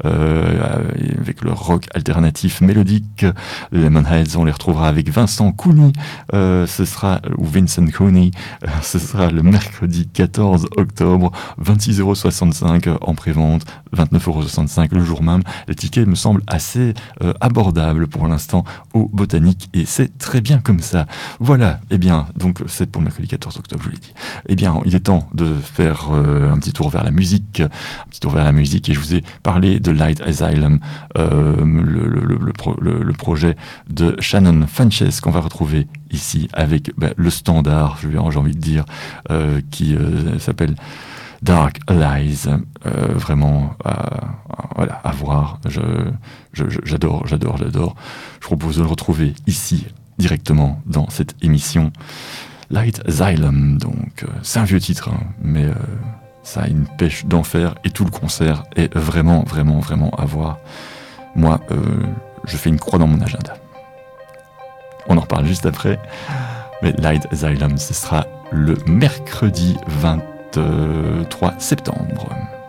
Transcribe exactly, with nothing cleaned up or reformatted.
euh, avec le rock alternatif mélodique. Les Lemonheads, on les retrouvera avec Vincent Cooney, euh, ce sera, ou Vincent Cooney, euh, ce sera le mercredi quatorze octobre, vingt-six euros soixante-cinq en prévente, vingt-neuf euros soixante-cinq le jour même. Les tickets me semblent assez euh, abordables pour l'instant au Botanique, et c'est très bien comme ça. Voilà, eh bien, donc c'est pour le mercredi quatorze octobre, je vous l'ai dit. Eh bien, il est temps de faire euh, un petit tour vers la musique, un petit tour vers la musique, et je vous ai parlé de Light Asylum, euh, le, le, le, le, pro, le, le projet de Shannon Funches qu'on va retrouver ici avec ben, le standard, j'ai envie de dire, euh, qui euh, s'appelle Dark Allies, euh, vraiment à, à, voilà, à voir. Je, je, j'adore, j'adore, j'adore. Je propose de le retrouver ici, directement, dans cette émission. Light Asylum, donc, euh, c'est un vieux titre, hein, mais euh, ça a une pêche d'enfer, et tout le concert est vraiment, vraiment, vraiment à voir. Moi, euh, je fais une croix dans mon agenda. On en reparle juste après. Mais Light Asylum, ce sera le mercredi vingt-trois septembre.